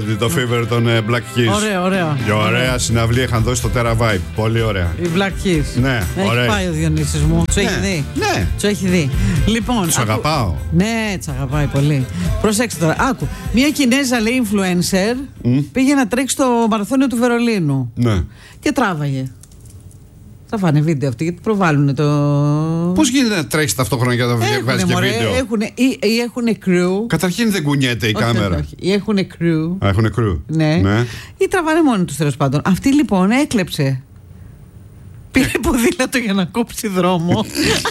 University, το Fever των Black Keys. Ωραία, ωραία. Και ωραία συναυλία είχαν δώσει στο Terra Vibe. Πολύ ωραία. Οι Black Keys. Ναι, ωραία. Έχει πάει ο Διονύσης μου. Του έχει δει. Ναι. Του έχει δει. Λοιπόν. Τους αγαπάω. Ναι, τους αγαπάει πολύ. Προσέξτε τώρα. Άκου. Μια Κινέζα λέει influencer πήγε να τρέξει το μαραθώνιο του Βερολίνου. Ναι. Και τράβαγε. Θα φάνε βίντεο αυτοί γιατί προβάλλουν το. Πώς γίνεται να τρέχει ταυτόχρονα και να βγάζει και βίντεο? Ή έχουν crew. Καταρχήν δεν κουνιέται η κάμερα. Όχι. Ή έχουν crew. Έχουν crew. Ναι. Ή τραβάνε μόνοι τους τέλος πάντων. Αυτή λοιπόν έκλεψε. Πήρε ποδήλατο για να κόψει δρόμο.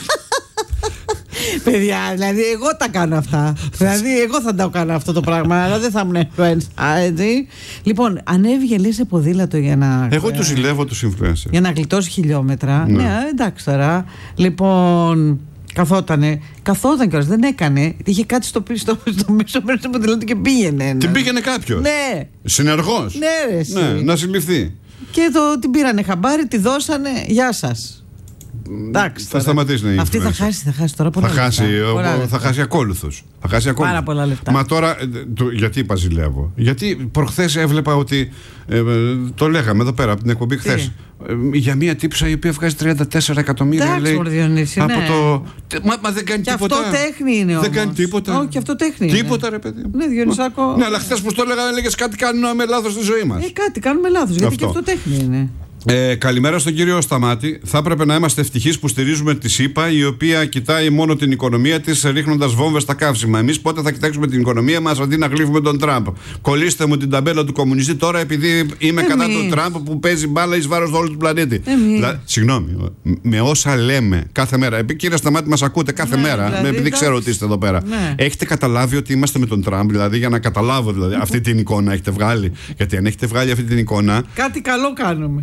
Παιδιά, δηλαδή εγώ τα κάνω αυτά. Δηλαδή εγώ θα τα κάνω αυτό το πράγμα. Αλλά δεν θα ήμουν influencer. Λοιπόν, ανέβηκε λέει σε ποδήλατο για να. Εγώ τους ζηλεύω τους influencer. Για να γλιτώσει χιλιόμετρα. Ναι, εντάξει τώρα. Λοιπόν, καθόταν κιόλας, δεν έκανε. Είχε κάτι στο μέσο μέρος του ποδήλατου και πήγαινε. Την πήγαινε κάποιος. Ναι. Συνεργός. Ναι, ναι, να συλληφθεί. Και την πήρανε χαμπάρι, τη δώσανε. Γεια σας. Εντάξει, θα σταματήσει να είναι. Αυτή θα χάσει τώρα πολλά λεφτά. Θα χάσει ακόλουθους. Πάρα πολλά λεφτά. Μα τώρα, γιατί είπα ζηλεύω? Γιατί προχθές έβλεπα ότι. Το λέγαμε εδώ πέρα από την εκπομπή χθες. Για μια τύψα η οποία βγάζει 34 εκατομμύρια. Εντάξει, Διονύση, από το. Μα δεν κάνει τίποτα. Και αυτό τέχνη είναι όμως. Δεν κάνει τίποτα. Όχι, αυτό τέχνη. Τίποτα, ρε παιδί. Ναι, Διονυσάκο. Ναι, αλλά χθες που το έλεγα, έλεγες κάτι κάνουμε λάθος στη ζωή μας. Κάτι κάνουμε λάθος. Γιατί και αυτό τέχνη είναι. Καλημέρα στον κύριο Σταμάτη. Θα έπρεπε να είμαστε ευτυχείς που στηρίζουμε τη ΣΥΠΑ, η οποία κοιτάει μόνο την οικονομία της, ρίχνοντας βόμβες στα καύσιμα. Εμείς πότε θα κοιτάξουμε την οικονομία μας αντί να γλύφουμε τον Τραμπ? Κολλήστε μου την ταμπέλα του κομμουνιστή τώρα, επειδή είμαι κατά του Τραμπ που παίζει μπάλα εις βάρος όλου του πλανήτη. Συγγνώμη, με όσα λέμε κάθε μέρα. Κύριε Σταμάτη, μας ακούτε κάθε μέρα, δηλαδή, επειδή ξέρω ότι είστε εδώ πέρα. Έχετε καταλάβει ότι είμαστε με τον Τραμπ, δηλαδή για να καταλάβω αυτή την εικόνα έχετε βγάλει? Γιατί αν έχετε βγάλει αυτή την εικόνα. Κάτι καλό κάνουμε.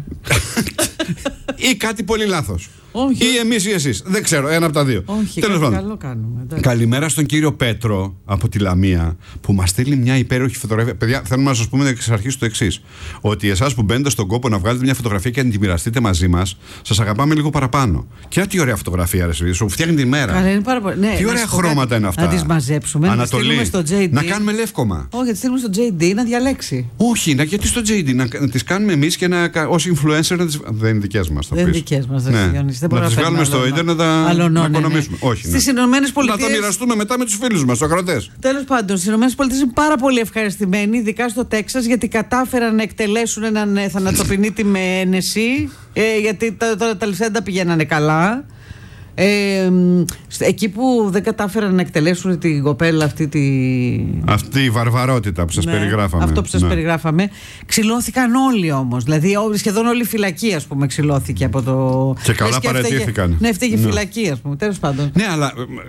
Ή κάτι πολύ λάθος. Όχι. Ή εμείς ή εσείς. Δεν ξέρω, ένα από τα δύο. Όχι, κάτι καλό κάνουμε. Καλημέρα στον κύριο Πέτρο από τη Λαμία που μας στείλει μια υπέροχη φωτογραφία. Παιδιά, θέλουμε να σας πούμε εξ αρχής το εξής: ότι εσάς που μπαίνετε στον κόπο να βγάλετε μια φωτογραφία και να την μοιραστείτε μαζί μας, σας αγαπάμε λίγο παραπάνω. Και τι ωραία φωτογραφία, ρε, σου φτιάχνει τη μέρα. Καλά, είναι πάρα πολύ. Ναι, τι ωραία χρώματα είναι αυτά. Να τις μαζέψουμε, να τις στείλουμε στο JD. Να κάνουμε λεύκομα. Όχι, να τις στείλουμε στο JD να διαλέξει. Όχι, γιατί στο JD να τις κάνουμε εμείς και ως influencer να τις. Δεν είναι δικές μας. Δεν είναι δικές μας, δεν τις βγάλουμε στο ίντερνετ να οικονομήσουμε. Όχι. Στις Ηνωμένες Πολιτείες. Να τα μοιραστούμε μετά με τους φίλους μας, τους ακροατές. Τέλος πάντων, στις Ηνωμένες Πολιτείες είναι πάρα πολύ ευχαριστημένοι, ειδικά στο Τέξας, γιατί κατάφεραν να εκτελέσουν έναν θανατοπινίτη με ένεση. Γιατί τώρα τα ληστέντα πηγαίνανε καλά. Εκεί που δεν κατάφεραν να εκτελέσουν την κοπέλα αυτή η βαρβαρότητα που σας περιγράφαμε. Αυτό που σας περιγράφαμε. Ξυλώθηκαν όλοι όμως. Δηλαδή σχεδόν όλη η φυλακή, ας πούμε, ξυλώθηκε από το. Και καλά παραιτήθηκαν. Ναι, έφταιγε η φυλακή, ας πούμε. Τέλος πάντων. Ναι, αλλά.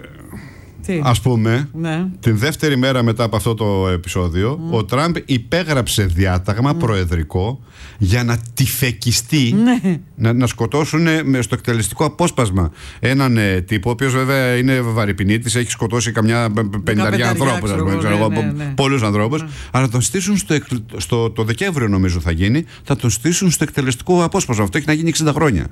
Ας πούμε, την δεύτερη μέρα μετά από αυτό το επεισόδιο, ο Τραμπ υπέγραψε διάταγμα προεδρικό για να τυφεκιστεί, να σκοτώσουν στο εκτελεστικό απόσπασμα έναν τύπο, ο οποίος βέβαια είναι βαρυπινίτης, έχει σκοτώσει καμιά 50 ανθρώπους, πολλούς ανθρώπους, αλλά τον στήσουν το Δεκέμβριο, νομίζω θα γίνει, θα τον στήσουν στο εκτελεστικό απόσπασμα. Αυτό έχει να γίνει 60 χρόνια.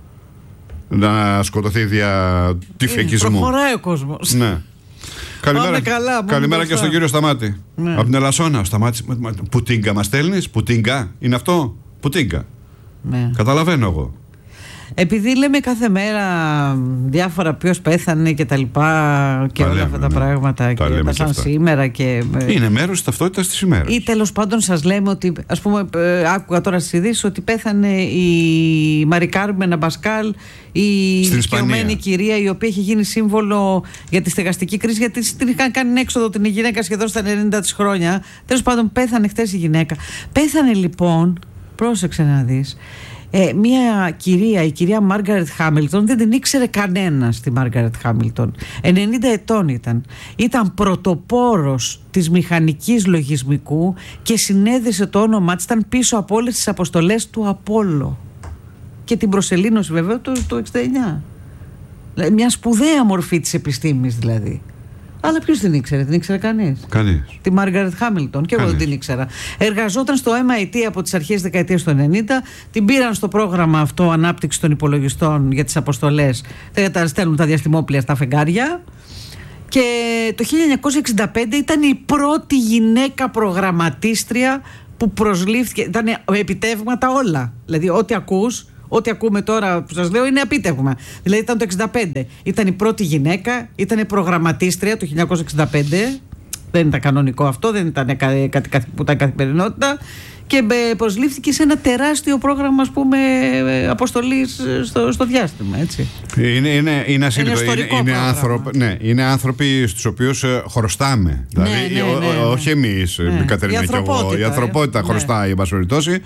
Να σκοτωθεί δια τυφεκισμού. Προχωράει ο κόσμος. Ναι. Καλημέρα και στον κύριο Σταμάτη. Από την Ελασσόνα. Σταμάτης, πουτίνγκα μας στέλνεις? Πουτίνγκα είναι αυτό? Πουτίνγκα. Καταλαβαίνω εγώ. Επειδή λέμε κάθε μέρα διάφορα ποιος πέθανε και τα λοιπά και όλα αυτά τα πράγματα και τα σαν σήμερα και. Είναι μέρος της ταυτότητας της ημέρας. Ή τέλος πάντων σας λέμε ότι, ας πούμε, άκουγα τώρα στις ειδήσεις ότι πέθανε η Μαρι Κάρμεν Αμπασκάλ, η ηλικιωμένη κυρία η οποία έχει γίνει σύμβολο για τη στεγαστική κρίση, γιατί την είχαν κάνει έξοδο την γυναίκα σχεδόν στα 90 της χρόνια. Τέλος πάντων πέθανε χτες η γυναίκα. Πέθανε λοιπόν, πρόσεξε να δεις, μια κυρία, η κυρία Μάργαρετ Χάμιλτον, δεν την ήξερε κανένας τη Μάργαρετ Χάμιλτον. 90 ετών ήταν. Ήταν πρωτοπόρος της μηχανικής λογισμικού και συνέδεσε το όνομά της, ήταν πίσω από όλες τις αποστολές του Απόλλω. Και την προσελήνωση βέβαια το 69. Μια σπουδαία μορφή της επιστήμης δηλαδή. Αλλά ποιος την ήξερε? Την ήξερε κανείς? Κανείς. Τη Μάργαρετ Χάμιλτον. Και εγώ δεν την ήξερα. Εργαζόταν στο MIT από τις αρχές της δεκαετίας του 90. Την πήραν στο πρόγραμμα αυτό ανάπτυξη των υπολογιστών για τις αποστολές. Τα στέλνουν τα διαστημόπλια στα φεγγάρια. Και το 1965 ήταν η πρώτη γυναίκα προγραμματίστρια που προσλήφθηκε. Ήταν επιτεύγματα όλα. Δηλαδή, ό,τι ακούμε τώρα που σας λέω είναι επίτευγμα. Δηλαδή, ήταν το 1965. Ήταν η πρώτη γυναίκα, ήταν προγραμματίστρια το 1965. Δεν ήταν κανονικό αυτό, δεν ήταν κάτι που ήταν καθημερινότητα. Και προσλήφθηκε σε ένα τεράστιο πρόγραμμα, ας πούμε, αποστολής στο διάστημα, έτσι. Είναι ασύλληπτο. Είναι άνθρωποι στους οποίους χρωστάμε. Δηλαδή, όχι εμείς, η Κατερίνα και εγώ. Η ανθρωπότητα χρωστάει, εν πάση περιπτώσει,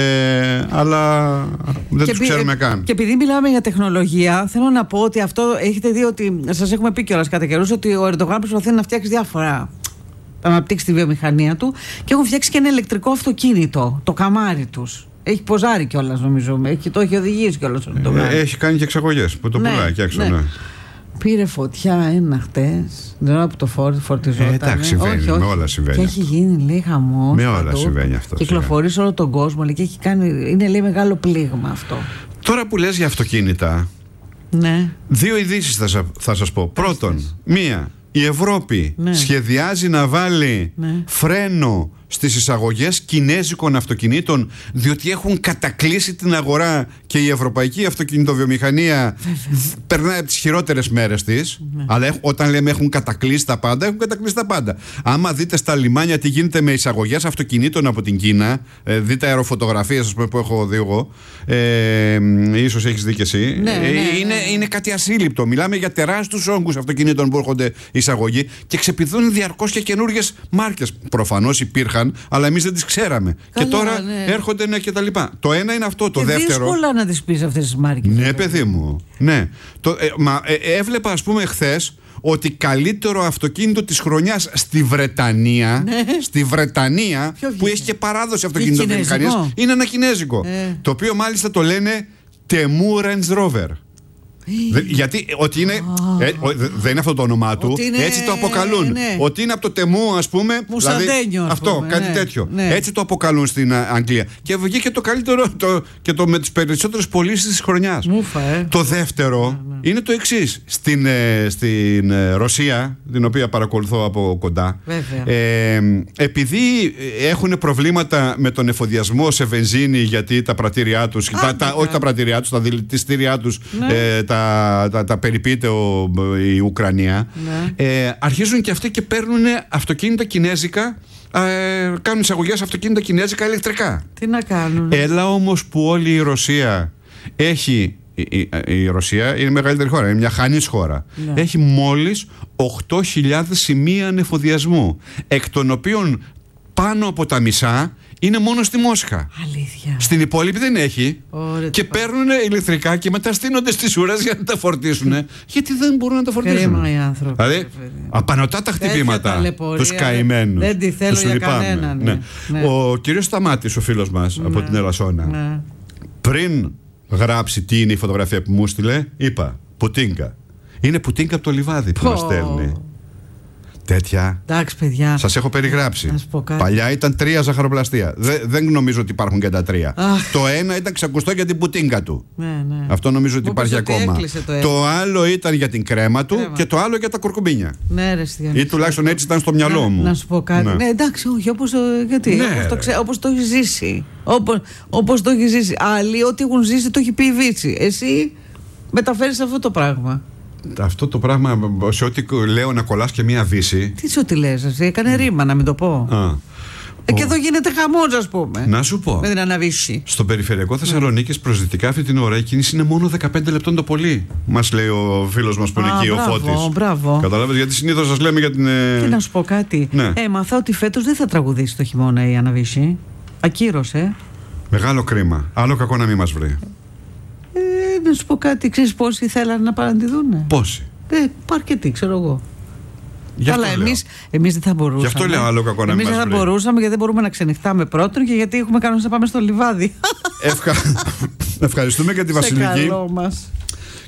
αλλά δεν τους ξέρουμε καν. Και επειδή μιλάμε για τεχνολογία, θέλω να πω ότι αυτό έχετε δει ότι σας έχουμε πει κιόλας κατά καιρούς ότι ο Ερντογάν προσπαθεί να φτιάξει διάφορα. Θα αναπτύξει τη βιομηχανία του και έχουν φτιάξει και ένα ηλεκτρικό αυτοκίνητο, το καμάρι τους. Έχει ποζάρει κιόλας, νομίζω. Το έχει οδηγήσει κιόλας. Έχει κάνει και εξαγωγές που το πουλάει και έξω. Ναι. Πήρε φωτιά ένα χτες. Δεν ξέρω που το φορτιζόταν. Εντάξει, συμβαίνει. Με όλα συμβαίνει. Και έχει γίνει, λέει, χαμός. Με όλα συμβαίνει αυτό. Κυκλοφορεί σε όλο τον κόσμο, λέει, και έχει κάνει. Είναι, λέει, μεγάλο πλήγμα αυτό. Τώρα που λες για αυτοκίνητα, ναι. 2 ειδήσεις θα σας πω. Πρώτον, μία. Η Ευρώπη σχεδιάζει να βάλει φρένο στις εισαγωγές κινέζικων αυτοκινήτων, διότι έχουν κατακλείσει την αγορά και η ευρωπαϊκή αυτοκινητοβιομηχανία περνάει από τις χειρότερες μέρες της. Αλλά όταν λέμε έχουν κατακλείσει τα πάντα, έχουν κατακλείσει τα πάντα. Άμα δείτε στα λιμάνια τι γίνεται με εισαγωγές αυτοκινήτων από την Κίνα, δείτε αεροφωτογραφίες, ας πούμε, που έχω δει εγώ, ίσως έχεις δει και εσύ, είναι κάτι ασύλληπτο. Μιλάμε για τεράστιους όγκους αυτοκινήτων που έρχονται εισαγωγή και ξεπηδούν διαρκώς και καινούργιες μάρκες. Προφανώς υπήρχαν, αλλά εμείς δεν τις ξέραμε. Καλά, και τώρα έρχονται και τα λοιπά. Το ένα είναι αυτό. Το δεύτερο. Είναι δύσκολο να τις πεις αυτές τις μάρκες. Ναι, παιδί μου. Ναι. Έβλεπα, ας πούμε, χθες ότι καλύτερο αυτοκίνητο της χρονιάς στη Βρετανία, στη Βρετανία που έχει και παράδοση αυτοκινητοβιομηχανίας, είναι ένα κινέζικο. Το οποίο μάλιστα το λένε Temu Range Rover. Γιατί ότι είναι, δεν είναι αυτό το όνομά του, έτσι το αποκαλούν. Ότι είναι από το Τεμού, ας πούμε. Μουσαντένιο, δηλαδή, αυτό, κάτι τέτοιο. Έτσι το αποκαλούν στην Αγγλία. Και βγήκε το καλύτερο και το με τις περισσότερες πωλήσεις της χρονιάς. Το δεύτερο είναι το εξής. Στην Ρωσία, την οποία παρακολουθώ από κοντά, επειδή έχουν προβλήματα με τον εφοδιασμό σε βενζίνη, γιατί τα πρατήριά τους, όχι τα πρατήριά τους, τα δηλητηστήριά τους, τα περιποιείται η Ουκρανία, αρχίζουν και αυτοί και παίρνουν αυτοκίνητα κινέζικα, κάνουν εισαγωγές αυτοκίνητα κινέζικα ηλεκτρικά. Τι να κάνουν. Έλα όμως που όλη η Ρωσία έχει, η Ρωσία είναι μεγαλύτερη χώρα, είναι μια χανής χώρα, έχει μόλις 8.000 σημεία ανεφοδιασμού, εκ των οποίων πάνω από τα μισά είναι μόνο στη Μόσχα. Αλήθεια. Στην υπόλοιπη δεν έχει. Και παίρνουν ηλεκτρικά και μετά στείνονται στις ουρές για να τα φορτίσουν. Γιατί δεν μπορούν να τα φορτίσουν. Κρίμα οι άνθρωποι. Δηλαδή, απανωτά τα χτυπήματα. Τους καημένους. Δεν τη θέλω για κανέναν. Ναι. Ο κύριος Σταμάτης, ο φίλος μας από την Ελασσόνα, πριν γράψει τι είναι η φωτογραφία που μου στείλε, είπα Πουτίνκα. Είναι Πουτίνκα από το λιβάδι που μας στέλνει. Τέτοια. Εντάξει, παιδιά. Σας έχω περιγράψει. Παλιά ήταν 3 ζαχαροπλαστεία. Δεν νομίζω ότι υπάρχουν και τα 3. Το ένα ήταν ξακουστό για την πουτίνκα του. Αυτό νομίζω ότι υπάρχει ακόμα. Το άλλο ήταν για την κρέμα του και το άλλο για τα κουρκουμπίνια. Ή τουλάχιστον έτσι ήταν στο μυαλό μου. Να σου πω κάτι. Ναι, εντάξει, όχι, όπως το έχει ζήσει. Όπως το έχει ζήσει. Άλλοι, ό,τι έχουν ζήσει το έχει πει η Βύση. Εσύ μεταφέρεις αυτό το πράγμα. Αυτό το πράγμα, σε ό,τι λέω να κολλάς και μία Βύση. Τι σε ό,τι λες, εσύ, έκανε ρήμα να μην το πω. Και εδώ γίνεται χαμός, ας πούμε. Να σου πω. Με την Αναβύση. Στο περιφερειακό Θεσσαλονίκης προσδυτικά αυτή την ώρα η κίνηση είναι μόνο 15 λεπτών το πολύ. Μας λέει ο φίλος μας που είναι εκεί, ο Φώτης. Μπράβο. Καταλάβες, γιατί συνήθως σας λέμε για την. Και να σου πω κάτι. Έμαθα ότι φέτος δεν θα τραγουδήσει το χειμώνα η Αναβύση. Ακύρωσε. Μεγάλο κρίμα. Άλλο κακό να μην μας βρει. Να σου πω κάτι, ξέρεις πόσοι θέλανε να πάνε να τη δούνε. Πόσοι? Αρκετοί, ξέρω εγώ. Αλλά εμείς δεν θα μπορούσαμε. Γι' αυτό λέω άλλο κακό να μην μας βρει. Εμείς δεν θα μπορούσαμε, γιατί δεν μπορούμε να ξενυχτάμε πρώτον και γιατί έχουμε κανόνες να πάμε στο λιβάδι. Ευχαριστούμε για τη Βασιλική. Σε καλό μας.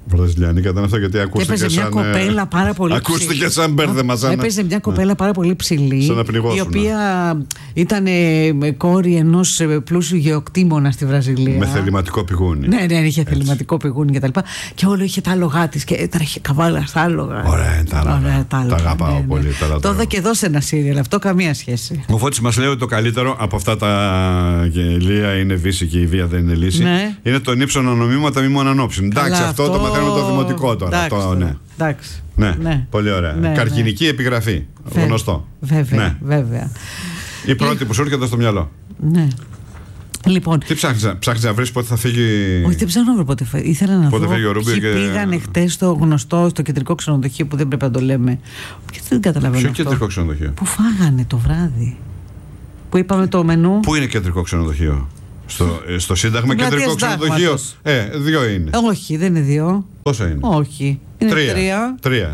Βραζιλιάνικα ήταν αυτό, γιατί ακούστηκε σαν. Έπαιζε μια κοπέλα πάρα πολύ ψηλή. Ακούστηκε σαν μπέρδεμα. Έπαιζε μια κοπέλα πάρα πολύ ψηλή. Η οποία ήταν κόρη ενός πλούσιου γεωκτήμονα στη Βραζιλία. Με θεληματικό πηγούνι. Ναι, είχε θεληματικό πηγούνι κτλ. Και όλο είχε τα άλογά της και είχε καβάλα στα άλογα. Ωραία, τα αγαπάω πολύ. Το είδα και εδώ σε ένα σύριαλ. Αυτό καμία σχέση. Ο Φώτης μας λέει ότι το καλύτερο από αυτά τα γελία είναι βύση και η βία δεν είναι λύση. Είναι τον ύψονα νομίματα μη μόνο ανόψιν. Εντάξει, αυτό το μαθαίνουμε το δημοτικό τώρα. Εντάξει. Ναι, πολύ ωραία. Καρκινική επιγραφή. Γνωστό. Βέβαια. Η πρώτη που σου έρχεται στο μυαλό. Ναι. Λοιπόν, τι ψάχνεις να βρεις πότε θα φύγει? Όχι, δεν ψάχνω να βρω πότε φύγει. Ήθελα να πότε δω ποιοι πήγανε χτες στο γνωστό, στο κεντρικό ξενοδοχείο που δεν πρέπει να το λέμε. Γιατί δεν καταλαβαίνω. Ποιο κεντρικό ξενοδοχείο? Που φάγανε το βράδυ. Που είπαμε το μενού. Πού είναι κεντρικό ξενοδοχείο? Στο Σύνταγμα κεντρικό ξενοδοχείο. Δύο είναι. Όχι, δεν είναι δύο. Πόσα είναι? Όχι. Είναι τρία.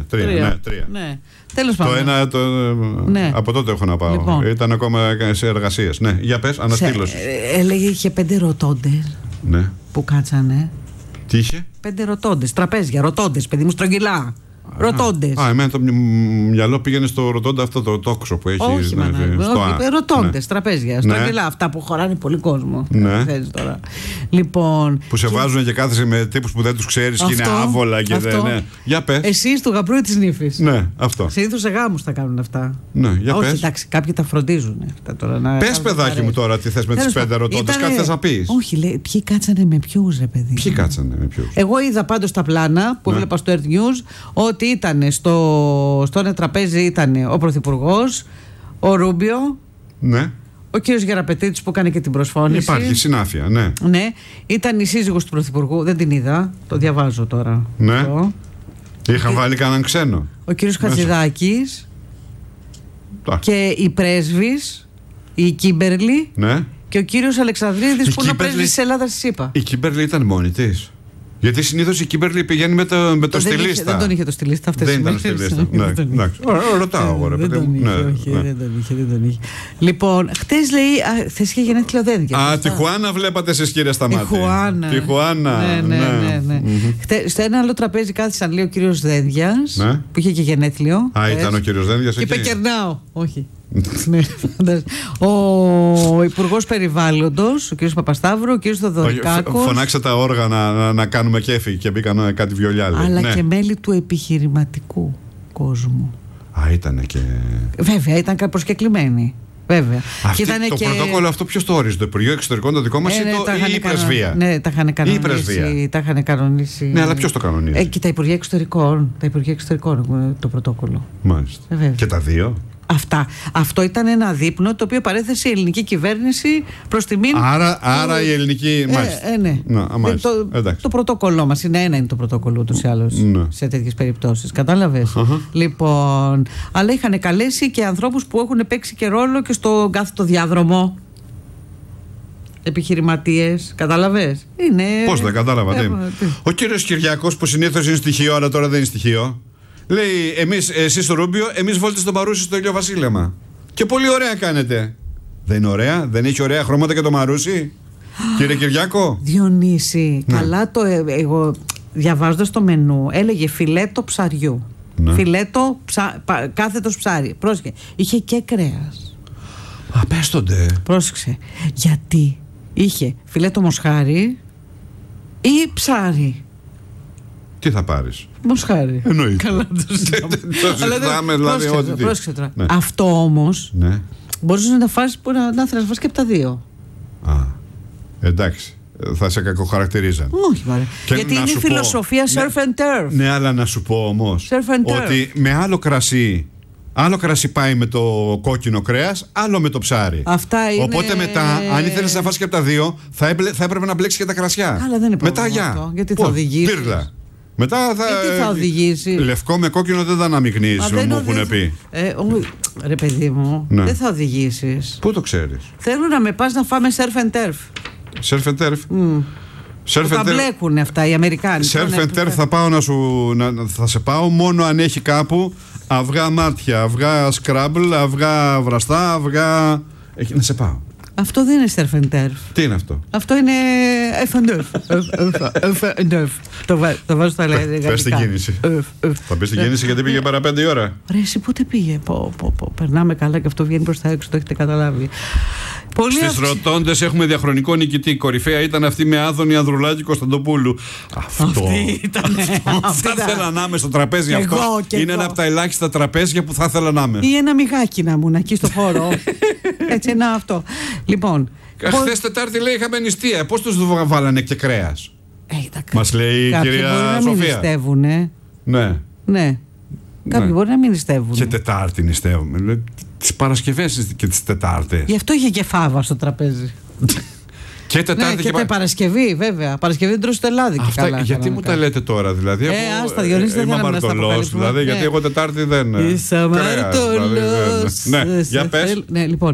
Ναι. Τέλος πάντων. Το ένα. Ναι. Από τότε έχω να πάω. Λοιπόν. Ήταν ακόμα σε εργασίες. Ναι, για πες, αναστήλωση. Έλεγε είχε 5 ρωτώντες. Ναι. Που κάτσανε. Τι είχε? 5 ρωτώντες. Τραπέζια, ρωτώντες, παιδί μου, στρογγυλά. Ρωτώντες. Εμένα το μυαλό πήγαινε στο ρωτώντα αυτό το τόξο που έχει. Όχι, ρωτώντες, τραπέζια. Στρογγυλά, αυτά που χωράνε πολύ κόσμο. Ναι. Τώρα. Λοιπόν. Που σε βάζουν και κάθεσαι με τύπους που δεν τους ξέρεις και είναι άβολα και δεν. Ναι. Για πες. Εσύ του γαμπρού της νύφης. Ναι, αυτό. Συνήθως σε γάμους τα κάνουν αυτά. Ναι, για πες. Όχι, εντάξει, κάποιοι τα φροντίζουν. Πες, παιδάκι μου, τώρα τι θες με τις 5 ρωτώντες, κάτι θες να πεις? Όχι, λέει, ποιοι κάτσανε με ποιους, ρε παιδί. Ποιοι κάτσανε με ποιους? Εγώ είδα πάντως τα πλάνα που έβλεπα στο Earth News ότι ήταν στο ένα τραπέζι ήταν ο Πρωθυπουργός, ο Ρούμπιο, ναι, ο κύριος Γεραπετρίτης που έκανε και την προσφώνηση. Υπάρχει συνάφεια, ναι. Ναι, ήταν η σύζυγος του Πρωθυπουργού, δεν την είδα, το διαβάζω τώρα. Ναι. Αυτό. Είχαν βάλει κανέναν ξένο. Ο κύριος Χατζηδάκης και η πρέσβης, η Κίμπερλι, ναι, και ο κύριος Αλεξανδρίδης που είναι ο πρέσβης της Ελλάδας της ΗΠΑ. Η Κίμπερλι ήταν μόνη της? Γιατί συνήθως η Κίμπερλι πηγαίνει με το στυλίστα. Δεν τον είχε το στυλίστα αυτές τις μέρες. Δεν ήταν στυλίστα. Ρωτάω εγώ, ρε παιδί μου. Δεν τον είχε. Λοιπόν, χτες λέει, χθες είχε γενέθλια ο Δένδιας. Τιχουάνα βλέπατε εσείς, κύριε Σταμάτη. Τιχουάνα. Ναι. Στο ένα άλλο τραπέζι κάθισαν, λέει, ο κύριος Δένδιας, που είχε και γενέθλιο. Ήταν ο κύριος Δένδιας εκεί? Είπε κερνάω. Όχι. Ο Υπουργός Περιβάλλοντος, ο κ. Παπασταύρου, ο κ. Θοδωρικάκος. Φωνάξε τα όργανα να κάνουμε κέφι και μπήκαν κάτι βιολιά. Αλλά και μέλη του επιχειρηματικού κόσμου. Ήτανε και. Βέβαια, ήταν προσκεκλημένοι. Βέβαια. Το πρωτόκολλο αυτό ποιος το ορίζει? Το Υπουργείο Εξωτερικών το δικό μας ή η Πρεσβεία? Ναι, τα είχαν κανονίσει. Ναι, αλλά ποιος το κανονίζει? Και τα Υπουργεία Εξωτερικών. Το πρωτόκολλο. Μάλιστα. Και τα δύο. Αυτό ήταν ένα δείπνο το οποίο παρέθεσε η ελληνική κυβέρνηση προς τιμήν. Άρα η ελληνική. Μάλιστα. Ναι. Το πρωτόκολλό μας είναι το πρωτόκολλο ούτως ή άλλως σε τέτοιες περιπτώσεις. Κατάλαβες? Λοιπόν, αλλά είχαν καλέσει και ανθρώπους που έχουν παίξει και ρόλο και στο κάθετο διάδρομο. Επιχειρηματίες, κατάλαβες? Πώς δεν κατάλαβα? Ο κύριος Κυριάκος που συνήθως είναι στοιχείο, αλλά τώρα δεν είναι στοιχείο. Λέει, εσείς στο Ρούμπιο, εμείς βόλτε στο Μαρούσι στο ηλιοβασίλεμα. Και πολύ ωραία κάνετε. Δεν είναι ωραία? Δεν έχει ωραία χρώματα και το Μαρούσι, κύριε Κυριάκο? Διονύση, καλά εγώ διαβάζοντας το μενού, έλεγε φιλέτο ψαριού. Φιλέτο κάθετος ψάρι. Πρόσεχε, είχε και κρέας. Απέστονται. Πρόσεξε, γιατί είχε φιλέτο μοσχάρι ή ψάρι. Τι θα πάρεις? Μοσχάρι. Εννοείται. Καλά το συζητάμε, δηλαδή ό,τι. Πρόσεξε τώρα. Αυτό όμως μπορείς να φας, να θέλεις να φας και από τα δύο. Εντάξει. Θα σε κακοχαρακτηρίζαν. Όχι, μωρέ. Γιατί είναι η φιλοσοφία surf and turf. Ναι, αλλά να σου πω όμως ότι με άλλο κρασί πάει με το κόκκινο κρέας, άλλο με το ψάρι. Αυτά είναι. Οπότε μετά, αν ήθελες να φας και από τα δύο, θα έπρεπε να μπλέξεις και τα κρασιά. Αλλά δεν είναι πρόβλημα. Γιατί θα οδηγήσεις. Πύρλα. Μετά τι θα οδηγήσει? Λευκό με κόκκινο δεν τα αναμειγνύεις, μου έχουν πει. Ρε παιδί μου, δεν θα οδηγήσεις. Πού το ξέρεις? Θέλω να με πας να φάμε surf and turf. Surf and turf. Τα μπλέκουν αυτά οι Αμερικάνοι. Surf and turf θα σε πάω μόνο αν έχει κάπου αυγά μάτια, αυγά σκράμπλ, αυγά βραστά, αυγά. Να σε πάω. Αυτό δεν είναι surf and turf. Τι είναι αυτό? Αυτό είναι F&F. Το βάζω στα γαλλικά. Πες την κίνηση. Θα πεις την κίνηση γιατί πήγε παρά 5 η ώρα. Ρε, εσύ πότε πήγε? Περνάμε καλά και αυτό βγαίνει προς τα έξω, το έχετε καταλάβει. Στις ρωτώντες έχουμε διαχρονικό νικητή. Κορυφαία ήταν αυτή με Άδωνη Ανδρουλάκη Κωνσταντοπούλου. Αυτό. Θα ήθελα να είμαι στο τραπέζι αυτό. Είναι ένα από τα ελάχιστα τραπέζια που θα ήθελα να είμαι. Ή ένα μιγάκι να ήμουν εκεί στο χώρο. Έτσι, ένα αυτό. Λοιπόν. Χθες Τετάρτη λέει είχαμε νηστεία. Πώς τους βάλανε και κρέας? Μας λέει η κυρία Σοφία. Κάποιοι μπορεί να μην νηστεύουν. Ναι. Κάποιοι μπορεί να μην νηστεύουν. Και Τετάρτη νηστεύουμε. Τις Παρασκευές και τις Τετάρτες. Γι' αυτό είχε και φάβα στο τραπέζι. Και Τετάρτη και Παρασκευή, βέβαια. Παρασκευή δεν τρώσει το λάδι και καλά. Γιατί μου τα λέτε τώρα, δηλαδή? Άστα, Διονύση, δεν είμαι αμαρτωλός, δηλαδή, γιατί εγώ Τετάρτη δεν. Είσαι αμαρτωλός. Ναι, για πες. Ναι, λοιπόν.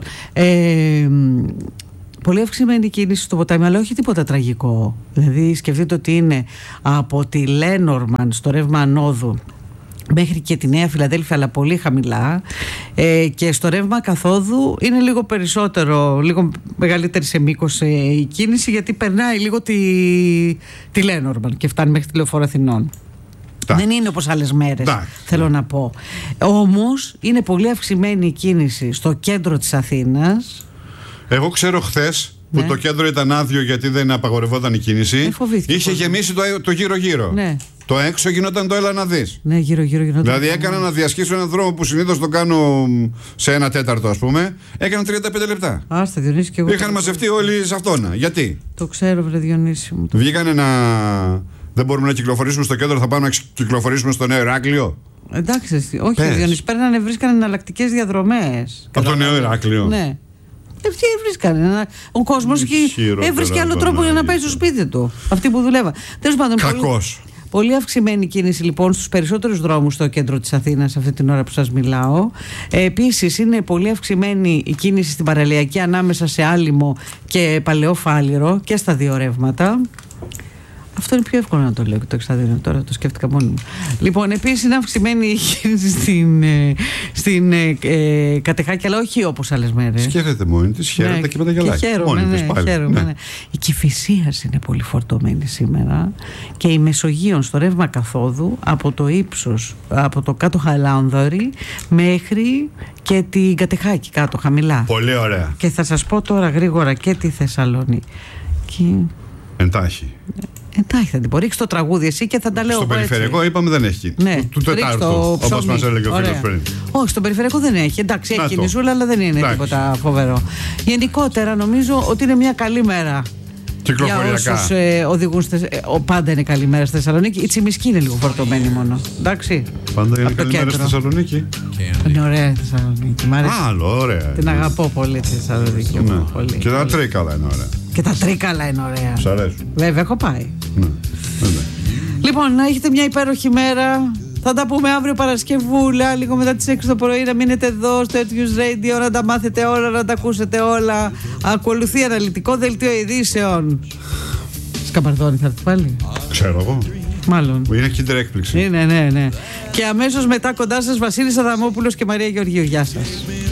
Πολύ αυξημένη κίνηση στο ποτάμι, αλλά όχι τίποτα τραγικό. Δηλαδή, σκεφτείτε ότι είναι από τη Λένορμαν στο ρεύμα ανόδου μέχρι και τη Νέα Φιλαδέλφια, αλλά πολύ χαμηλά, και στο ρεύμα καθόδου είναι λίγο περισσότερο, λίγο μεγαλύτερη σε μήκος η κίνηση, γιατί περνάει λίγο τη Λένορμαν και φτάνει μέχρι τη Λεωφόρο Αθηνών. Δεν είναι όπως άλλες μέρες, θέλω να πω. Όμως είναι πολύ αυξημένη η κίνηση στο κέντρο της Αθήνας. Εγώ ξέρω χθες που το κέντρο ήταν άδειο γιατί δεν απαγορευόταν η κίνηση. Είχε γεμίσει το γύρω-γύρω. Ναι. Το έξω γινόταν το έλα να δεις. Ναι, γύρω-γύρω γινόταν. Δηλαδή έκανα να διασχίσω έναν δρόμο που συνήθως το κάνω σε 1/4, ας πούμε. Έκανα 35 λεπτά. Άστα, Διονύση, και εγώ. Είχαν μαζευτεί όλοι σε αυτόν. Γιατί? Το ξέρω, βρε Διονύση μου. Βγήκανε να. Δεν μπορούμε να κυκλοφορήσουμε στο κέντρο, θα πάμε να κυκλοφορήσουμε στο Νέο Ηράκλειο. Εντάξει, όχι, Διονύση, βρίσκανε εναλλακτικές διαδρομές. Από το Νέο Ηράκλειο. Ναι. Βρίσκανε. Ο κόσμος έβρισκε άλλο τρόπο για να πάει στο σπίτι του. Αυτοί που δουλεύαν. Τέλος πάντων. Κακός. Πολύ αυξημένη κίνηση λοιπόν στους περισσότερους δρόμους στο κέντρο της Αθήνας αυτή την ώρα που σας μιλάω. Επίσης είναι πολύ αυξημένη η κίνηση στην παραλιακή ανάμεσα σε Άλυμο και Παλαιό Φάληρο και στα δύο ρεύματα. Αυτό είναι πιο εύκολο να το λέω και το εξάδεινο, τώρα το σκέφτηκα μόνη μου. Λοιπόν, επίσης είναι αυξημένη η κίνηση στην Κατεχάκη, αλλά όχι όπως άλλες μέρες. Σκέφτεται μόνη της, χαίρεται και μεταγελάει. Χαίρομαι. Ναι. Η Κηφισίας είναι πολύ φορτωμένη σήμερα και η Μεσογείων στο ρεύμα καθόδου από το ύψος, από το κάτω Χαλάνδορη μέχρι και την Κατεχάκη κάτω χαμηλά. Πολύ ωραία. Και θα σας πω τώρα γρήγορα και τη Θεσσαλονίκη. Εντάχει. Εντάξει, θα την πω. Ρίξτε το τραγούδι εσύ και θα τα λέω. Στο περιφερειακό έτσι. Είπαμε δεν έχει. Ναι, του Τετάρτου. Όπως μας έλεγε ο φίλος πριν. Όχι, στο περιφερειακό δεν έχει. Εντάξει, έχει κινησούλα, αλλά δεν είναι τίποτα φοβερό. Γενικότερα νομίζω ότι είναι μια καλή μέρα. Κυκλοφοριακά. Για όσους οδηγούν. Πάντα είναι καλή μέρα στη Θεσσαλονίκη. Η Τσιμισκή είναι λίγο φορτωμένη μόνο. Εντάξει. Πάντα είναι καλή μέρα στη Θεσσαλονίκη. Είναι ωραία η Θεσσαλονίκη. Μ' αρέσει. Άλλο, ωραία. Την αγαπώ πολύ τη Θεσσαλονίκη. Και τα Τρίκαλα είναι ωραία. Και τα Τρίκαλα είναι ωραία. Σ' αρέσουν. Βέβαια, έχω πάει. Ναι. Λοιπόν, να έχετε μια υπέροχη μέρα. Θα τα πούμε αύριο Παρασκευούλα, λίγο μετά τις 6 το πρωί. Να μείνετε εδώ στο Earth Radio, να τα μάθετε όλα, να τα ακούσετε όλα. Ακολουθεί αναλυτικό δελτίο ειδήσεων. Σκαμπαρδόνι θα έρθει πάλι. Ξέρω εγώ. Μάλλον. Είναι κίντερ έκπληξη. Ναι. Και αμέσως μετά κοντά σας Βασίλης Αδαμόπουλος και Μαρία Γεωργίου. Γεια σας.